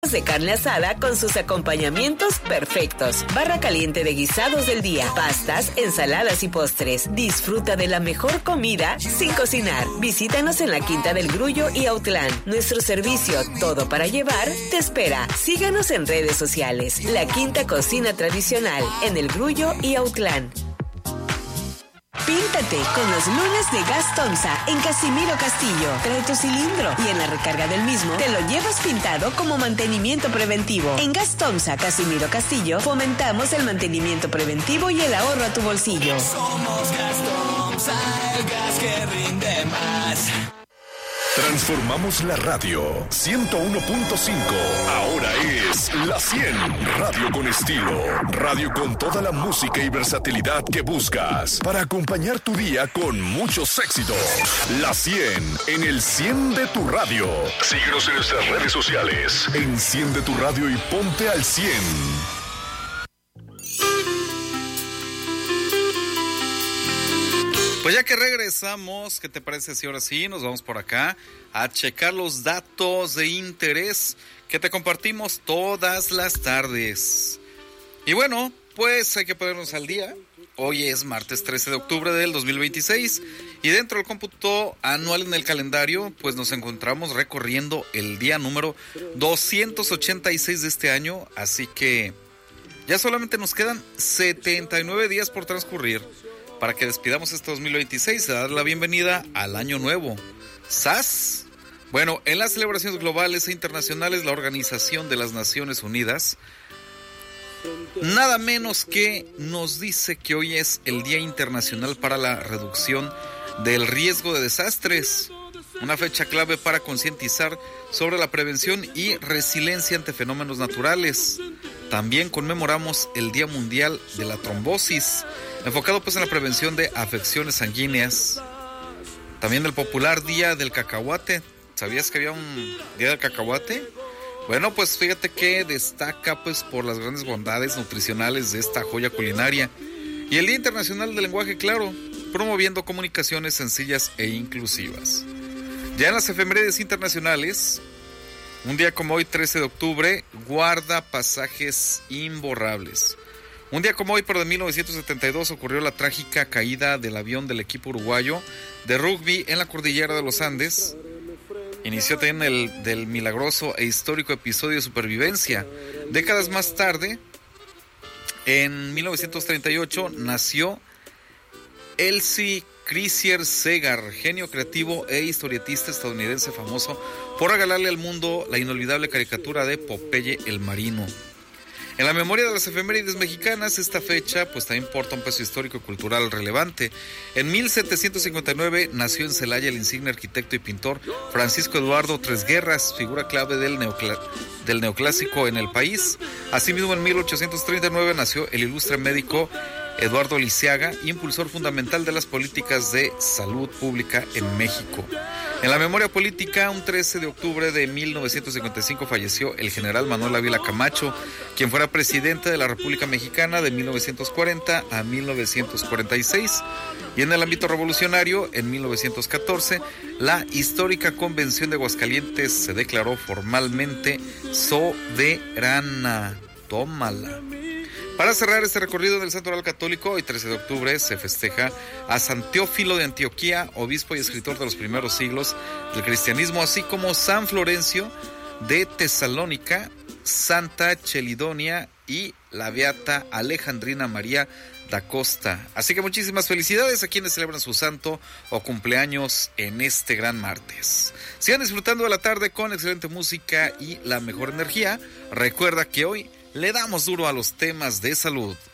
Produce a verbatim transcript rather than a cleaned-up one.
de carne asada con sus acompañamientos perfectos. Barra caliente de guisados del día, pastas, ensaladas y postres. Disfruta de la mejor comida sin cocinar. Visítanos en la Quinta del Grullo y Autlán. Nuestro servicio, todo para llevar, te espera. Síganos en redes sociales. La Quinta Cocina Tradicional, en el Grullo y Autlán. Píntate con los lunes de Gas Tomsa en Casimiro Castillo. Trae tu cilindro y en la recarga del mismo te lo llevas pintado como mantenimiento preventivo. En Gas Tomsa, Casimiro Castillo, fomentamos el mantenimiento preventivo y el ahorro a tu bolsillo. Somos Gas Tomsa, el gas que rinde más. Transformamos la radio. ciento uno punto cinco. Ahora es La cien. Radio con estilo. Radio con toda la música y versatilidad que buscas para acompañar tu día con muchos éxitos. La cien en el cien de tu radio. Síguenos en nuestras redes sociales. Enciende tu radio y ponte al cien. Pues ya que regresamos, ¿qué te parece si ahora sí nos vamos por acá a checar los datos de interés que te compartimos todas las tardes? Y bueno, pues hay que ponernos al día. Hoy es martes trece de octubre del dos mil veintiséis y dentro del cómputo anual en el calendario, pues nos encontramos recorriendo el día número doscientos ochenta y seis de este año, así que ya solamente nos quedan setenta y nueve días por transcurrir para que despidamos este dos mil veintiséis y dar la bienvenida al año nuevo. ¿Sas? Bueno, en las celebraciones globales e internacionales, la Organización de las Naciones Unidas, nada menos que nos dice que hoy es el Día Internacional para la Reducción del Riesgo de Desastres, una fecha clave para concientizar sobre la prevención y resiliencia ante fenómenos naturales. También conmemoramos el Día Mundial de la Trombosis, enfocado pues en la prevención de afecciones sanguíneas. También el popular Día del Cacahuate. ¿Sabías que había un Día del Cacahuate? Bueno, pues fíjate que destaca pues por las grandes bondades nutricionales de esta joya culinaria. Y el Día Internacional del Lenguaje Claro, promoviendo comunicaciones sencillas e inclusivas. Ya en las efemérides internacionales, un día como hoy, trece de octubre, guarda pasajes imborrables. Un día como hoy, pero de mil novecientos setenta y dos, ocurrió la trágica caída del avión del equipo uruguayo de rugby en la cordillera de los Andes. Inició también el del milagroso e histórico episodio de supervivencia. Décadas más tarde, en mil novecientos treinta y ocho, nació Elsie Chrysler Segar, genio creativo e historietista estadounidense famoso por regalarle al mundo la inolvidable caricatura de Popeye el Marino. En la memoria de las efemérides mexicanas, esta fecha pues también porta un peso histórico y cultural relevante. En mil setecientos cincuenta y nueve nació en Celaya el insigne arquitecto y pintor Francisco Eduardo Tresguerras, figura clave del, neocla- del neoclásico en el país. Asimismo, en mil ochocientos treinta y nueve nació el ilustre médico Eduardo Lisiaga, impulsor fundamental de las políticas de salud pública en México. En la memoria política, un trece de octubre de mil novecientos cincuenta y cinco falleció el general Manuel Ávila Camacho, quien fuera presidente de la República Mexicana de mil novecientos cuarenta a mil novecientos cuarenta y seis. Y en el ámbito revolucionario, en mil novecientos catorce, la histórica Convención de Aguascalientes se declaró formalmente soberana. Tómala. Para cerrar este recorrido del Santoral Católico, hoy trece de octubre se festeja a San Teófilo de Antioquía, obispo y escritor de los primeros siglos del cristianismo, así como San Florencio de Tesalónica, Santa Chelidonia y la beata Alejandrina María da Costa. Así que muchísimas felicidades a quienes celebran su santo o cumpleaños en este gran martes. Sigan disfrutando de la tarde con excelente música y la mejor energía. Recuerda que hoy le damos duro a los temas de salud.